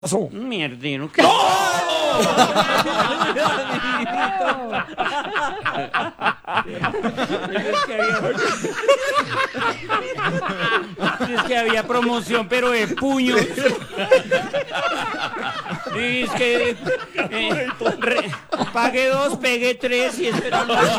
pasó? Mierdero, ¿qué? Es que había promoción, pero de puños. Es que pague 2, pegue 3 y espera.